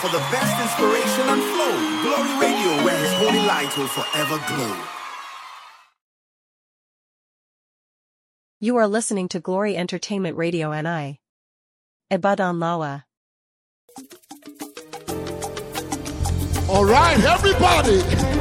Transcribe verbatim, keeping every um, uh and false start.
for the best inspiration and flow. Glory Radio, where his holy light will forever glow. You are listening to Glory Entertainment Radio and I. Ibadan Lawa. All right, everybody.